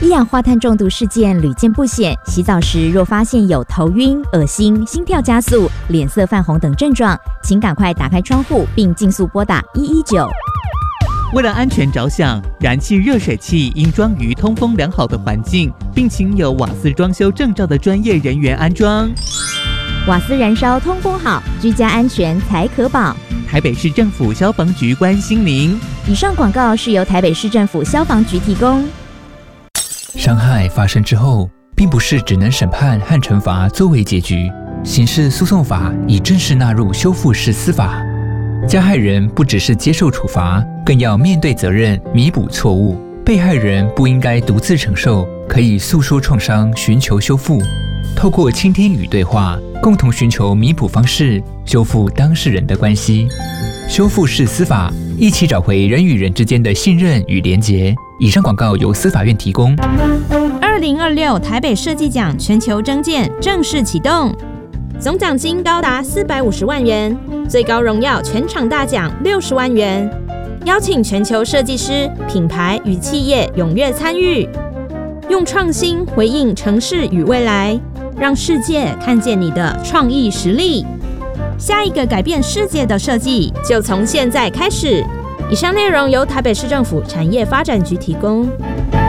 一氧化碳中毒事件屡见不鲜，洗澡时若发现有头晕、恶心、心跳加速、脸色泛红等症状，请赶快打开窗户并尽速拨打119。 为了安全着想，燃气热水器应装于通风良好的环境，并请有瓦斯装修证照的专业人员安装。 瓦斯燃烧通风好，居家安全才可保。 台北市政府消防局关心您。 以上广告是由台北市政府消防局提供。 伤害发生之后，并不是只能审判和惩罚作为结局。刑事诉讼法已正式纳入修复式司法。加害人不只是接受处罚，更要面对责任，弥补错误。被害人不应该独自承受，可以诉说创伤，寻求修复。透过倾听与对话，共同寻求弥补方式，修复当事人的关系。修复式司法，一起找回人与人之间的信任与连结。以上广告由司法院提供。 2026台北设计奖全球征件正式启动，总奖金高达450万元，最高荣耀全场大奖60万元，邀请全球设计师、品牌与企业踊跃参与，用创新回应城市与未来，让世界看见你的创意实力。下一个改变世界的设计，就从现在开始。以上内容由台北市政府产业发展局提供。